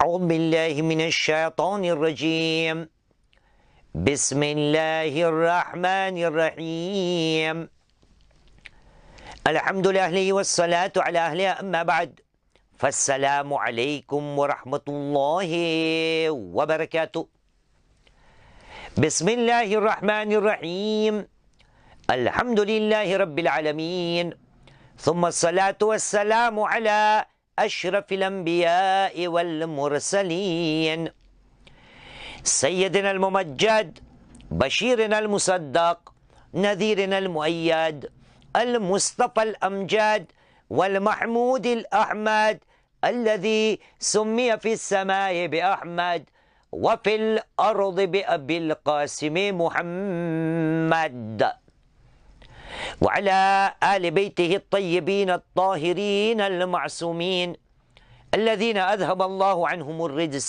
اعوذ باللہ من الشیطان الرجیم بسم اللہ الرحمن الرحیم الحمد للہ والصلاة علی اہلہ اما بعد فالسلام علیکم ورحمۃ اللہ وبرکاتہ. بسم اللہ الرحمن الرحیم الحمد للہ رب العالمین ثم الصلاة والسلام علی اشرف الانبیاء والمرسلین سیدنا الممجد بشیرنا المصدق نذیرنا المؤید المصطفى الامجد والمحمود الاحمد الذي سمي في السماء باحمد وفي الارض بابي القاسم محمد وعلى آل بيته الطيبين الطاهرين المعصومين الذين أذهب الله عنهم الرجس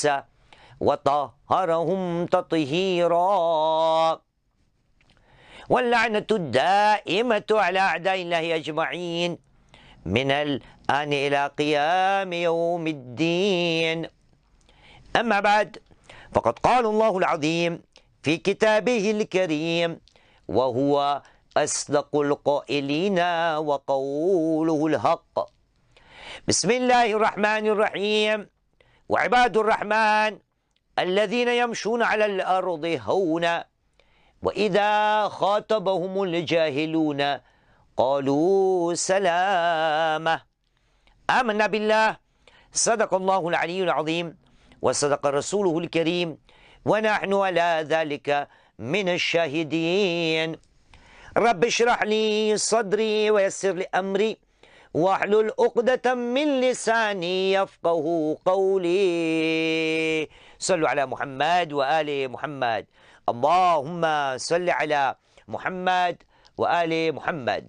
وطهرهم تطهيرا واللعنة الدائمة على أعداء الله أجمعين من الآن إلى قيام يوم الدين. أما بعد فقد قال الله العظيم في كتابه الكريم وهو أصدق القائلين وقوله الحق. بسم الله الرحمن الرحيم وعباد الرحمن الذين يمشون على الأرض هونا وإذا خاطبهم الجاهلون قالوا سلاما. آمنا بالله صدق الله العلي العظيم وصدق رسوله الكريم ونحن على ذلك من الشاهدين. رب اشرح لي صدري ويسر لي امري واحلل عقدة من لساني يفقهوا قولي. صلوا على محمد وآل محمد. اللهم صل على محمد وآل محمد.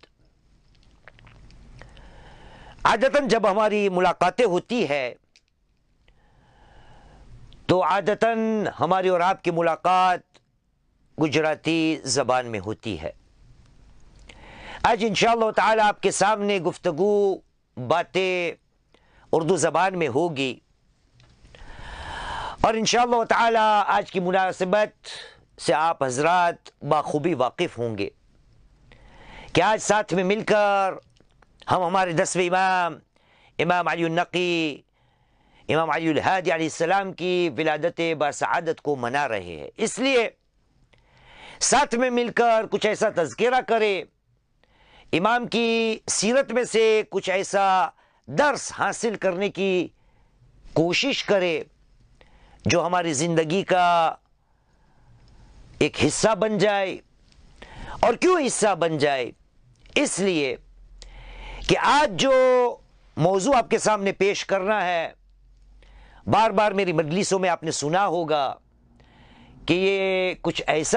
عادتاً جب ہماری ملاقاتیں ہوتی ہے تو عادتاً ہماری اور آپ کی ملاقات گجراتی زبان میں ہوتی ہے. آج انشاءاللہ تعالی آپ کے سامنے گفتگو باتیں اردو زبان میں ہوگی اور انشاءاللہ تعالی آج کی مناسبت سے آپ حضرات بخوبی واقف ہوں گے کہ آج ساتھ میں مل کر ہم ہمارے 10ویں امام علی النقی امام علی الہادی علیہ السلام کی ولادت باسعادت کو منا رہے ہیں. اس لیے ساتھ میں مل کر کچھ ایسا تذکرہ کرے، امام کی سیرت میں سے کچھ ایسا درس حاصل کرنے کی کوشش کرے جو ہماری زندگی کا ایک حصہ بن جائے. اور کیوں حصہ بن جائے؟ اس لیے کہ آج جو موضوع آپ کے سامنے پیش کرنا ہے، بار بار میری مجلسوں میں آپ نے سنا ہوگا کہ یہ کچھ ایسا